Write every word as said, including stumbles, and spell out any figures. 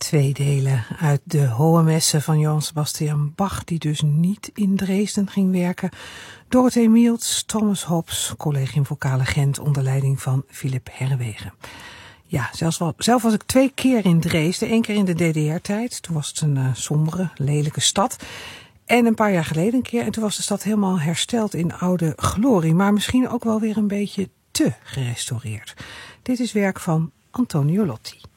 Twee delen uit de Hohe Messe van Johann Sebastian Bach, die dus niet in Dresden ging werken. Dorothee Mields, Thomas Hobbs, Collegium Vocale Gent onder leiding van Philip Herrewegen. Ja, zelfs wel, zelf was ik twee keer in Dresden. Eén keer in de D D R-tijd. Toen was het een uh, sombere, lelijke stad. En een paar jaar geleden een keer. En toen was de stad helemaal hersteld in oude glorie. Maar misschien ook wel weer een beetje te gerestaureerd. Dit is werk van Antonio Lotti.